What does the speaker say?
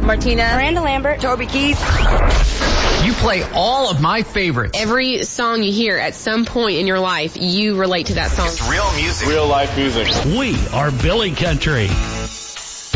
Martina. Miranda Lambert. Toby Keith. You play all of my favorites. Every song you hear at some point in your life, you relate to that song. It's real music. Real life music. We are Billy Country.